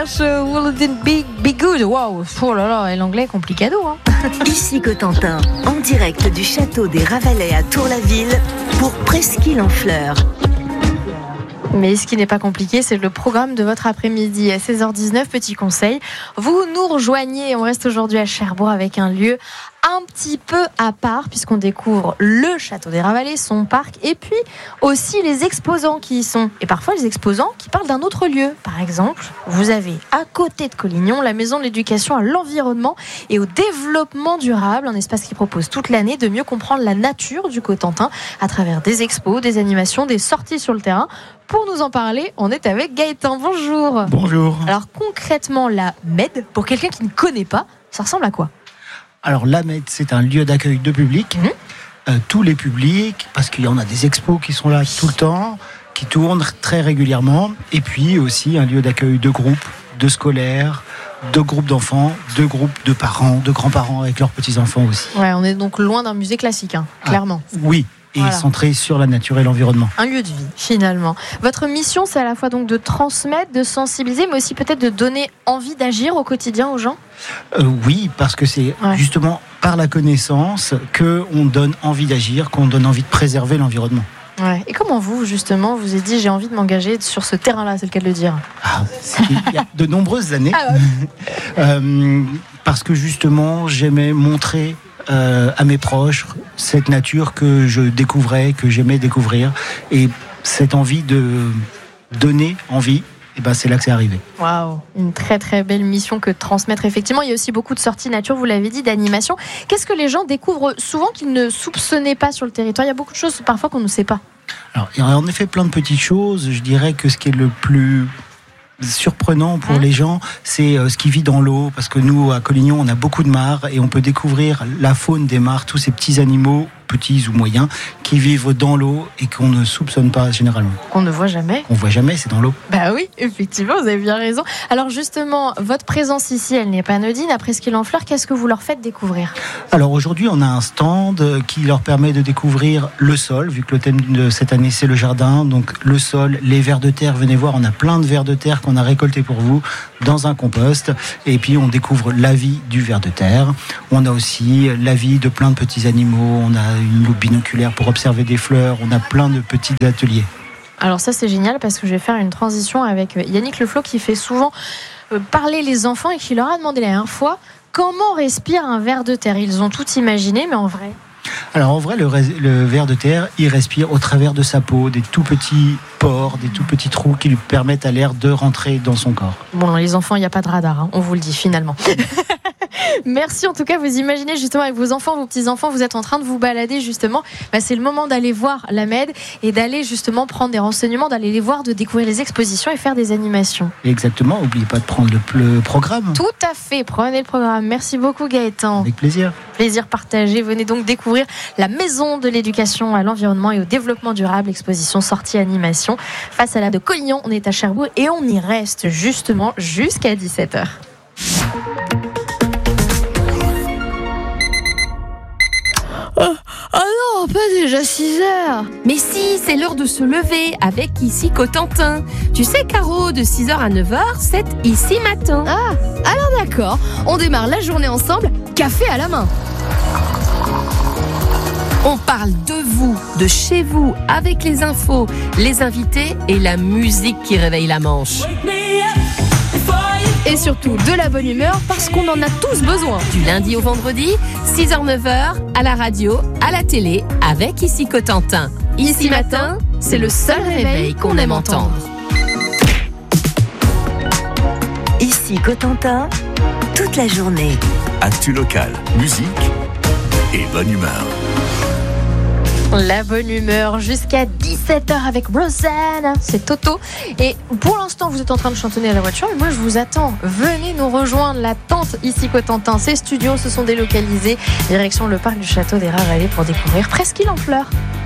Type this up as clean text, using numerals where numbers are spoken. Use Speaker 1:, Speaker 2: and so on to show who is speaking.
Speaker 1: Clash, Wouldn't Be Good. Wow, oh là là, et l'anglais complicado. Hein.
Speaker 2: Ici Cotentin, en direct du château des Ravalais à Tour-la-Ville pour Presqu'île en Fleurs.
Speaker 1: Mais ce qui n'est pas compliqué, c'est le programme de votre après-midi à 16h19. Petit conseil, vous nous rejoignez. On reste aujourd'hui à Cherbourg avec un lieu un petit peu à part puisqu'on découvre le château des Ravalais, son parc et puis aussi les exposants qui y sont. Et parfois les exposants qui parlent d'un autre lieu. Par exemple, vous avez à côté de Collignon la maison de l'éducation à l'environnement et au développement durable, un espace qui propose toute l'année de mieux comprendre la nature du Cotentin à travers des expos, des animations, des sorties sur le terrain. Pour nous en parler, on est avec Gaëtan. Bonjour.
Speaker 3: Bonjour.
Speaker 1: Alors concrètement, la MED, pour quelqu'un qui ne connaît pas, ça ressemble à quoi ?
Speaker 3: Alors la MED, c'est un lieu d'accueil de public. Tous les publics, parce qu'il y en a des expos qui sont là tout le temps, qui tournent très régulièrement. Et puis aussi un lieu d'accueil de groupes, de scolaires, de groupes d'enfants, de groupes de parents, de grands-parents avec leurs petits-enfants aussi.
Speaker 1: Ouais, on est donc loin d'un musée classique, clairement.
Speaker 3: Oui. Et voilà. Centré sur la nature et l'environnement.
Speaker 1: Un lieu de vie, finalement. Votre mission, c'est à la fois donc de transmettre, de sensibiliser, mais aussi peut-être de donner envie d'agir au quotidien aux gens ?
Speaker 3: Oui, parce que c'est justement par la connaissance qu'on donne envie d'agir, qu'on donne envie de préserver l'environnement.
Speaker 1: Ouais. Et comment vous, justement, vous avez dit j'ai envie de m'engager sur ce terrain-là, c'est le cas de le dire ?
Speaker 3: Il y a de nombreuses années. Parce que justement, j'aimais montrer à mes proches cette nature que je découvrais, que j'aimais découvrir, et cette envie de donner envie, et ben c'est là que c'est arrivé.
Speaker 1: Waouh, une très très belle mission que de transmettre. Effectivement, il y a aussi beaucoup de sorties nature, vous l'avez dit, d'animation. Qu'est-ce que les gens découvrent souvent qu'ils ne soupçonnaient pas sur le territoire ? Il y a beaucoup de choses parfois qu'on ne sait pas.
Speaker 3: Alors, il y a en effet plein de petites choses. Je dirais que ce qui est le plus surprenant pour les gens, c'est ce qui vit dans l'eau, parce que nous à Collignon on a beaucoup de mares et on peut découvrir la faune des mares, tous ces petits animaux, petits ou moyens, qui vivent dans l'eau et qu'on ne soupçonne pas généralement.
Speaker 1: Qu'on ne voit jamais.
Speaker 3: On voit jamais, c'est dans l'eau.
Speaker 1: Bah oui, effectivement, vous avez bien raison. Alors justement, votre présence ici, elle n'est pas anodine. À Presqu'île en Fleurs, qu'est-ce que vous leur faites découvrir ?
Speaker 3: Alors aujourd'hui, on a un stand qui leur permet de découvrir le sol, vu que le thème de cette année c'est le jardin, donc le sol, les vers de terre. Venez voir, on a plein de vers de terre qu'on a récoltés pour vous dans un compost. Et puis on découvre la vie du ver de terre. On a aussi la vie de plein de petits animaux. On a une loupe binoculaire pour observer des fleurs. On a plein de petits ateliers.
Speaker 1: Alors ça c'est génial parce que je vais faire une transition avec Yannick Leflot qui fait souvent parler les enfants et qui leur a demandé la dernière fois comment respire un ver de terre. Ils ont tout imaginé, mais en vrai...
Speaker 3: Alors en vrai, le ver de terre, il respire au travers de sa peau, des tout petits pores, des tout petits trous qui lui permettent à l'air de rentrer dans son corps.
Speaker 1: Bon, les enfants, il n'y a pas de radar, on vous le dit finalement. Merci en tout cas, vous imaginez justement avec vos enfants, vos petits-enfants, vous êtes en train de vous balader justement, c'est le moment d'aller voir la MED et d'aller justement prendre des renseignements, d'aller les voir, de découvrir les expositions et faire des animations.
Speaker 3: Exactement, n'oubliez pas de prendre le programme.
Speaker 1: Tout à fait, prenez le programme. Merci beaucoup Gaëtan.
Speaker 3: Avec plaisir.
Speaker 1: Plaisir partagé, venez donc découvrir la maison de l'éducation à l'environnement et au développement durable, exposition, sortie, animation. Face à la de Collignon, on est à Cherbourg et on y reste justement jusqu'à 17h. Oh non, pas déjà 6h.
Speaker 4: Mais si, c'est l'heure de se lever avec Ici Cotentin. Tu sais Caro, de 6h à 9h, c'est Ici Matin.
Speaker 5: Ah, alors d'accord, on démarre la journée ensemble, café à la main.
Speaker 4: On parle de vous, de chez vous, avec les infos, les invités et la musique qui réveille la Manche.
Speaker 5: Et surtout de la bonne humeur parce qu'on en a tous besoin.
Speaker 4: Du lundi au vendredi, 6h-9h, à la radio, à la télé, avec Ici Cotentin. Ici Matin, c'est le seul réveil qu'on aime entendre.
Speaker 2: Ici Cotentin, toute la journée.
Speaker 6: Actu local, musique et bonne humeur.
Speaker 1: La bonne humeur jusqu'à 17h avec Rosanne, c'est Toto. Et pour l'instant, vous êtes en train de chantonner à la voiture, et moi je vous attends. Venez nous rejoindre, la tente Ici Cotentin. Ces studios se sont délocalisés direction le parc du château des Ravalais pour découvrir Presqu'île en Fleurs.